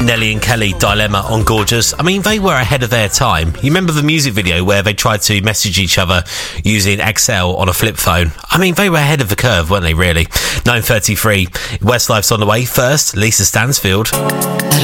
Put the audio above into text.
Nelly and Kelly, Dilemma on Gorgeous. I mean, they were ahead of their time. You remember the music video where they tried to message each other using Excel on a flip phone? I mean, they were ahead of the curve, weren't they, really? 9:33, Westlife's on the way. First, Lisa Stansfield. At